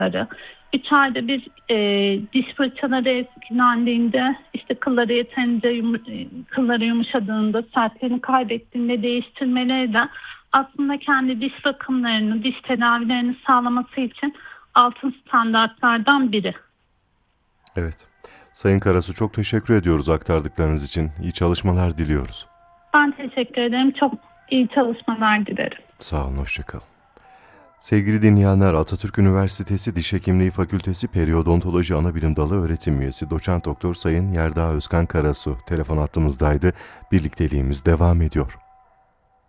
3 ayda bir diş fırçaları eskilendiğinde, işte kılları yeterince kılları yumuşadığında, sertliğini kaybettiğinde değiştirmeleriyle aslında kendi diş bakımlarını, diş tedavilerini sağlaması için altın standartlardan biri. Evet. Sayın Karasu, çok teşekkür ediyoruz aktardıklarınız için. İyi çalışmalar diliyoruz. Ben teşekkür ederim. Çok iyi çalışmalar dilerim. Sağ olun, hoşça kalın. Sevgili dinleyenler, Atatürk Üniversitesi Diş Hekimliği Fakültesi Periyodontoloji Anabilim Dalı öğretim üyesi Doçent Doktor Sayın Yerdağ Özkan Karasu telefon hattımızdaydı. Birlikteliğimiz devam ediyor.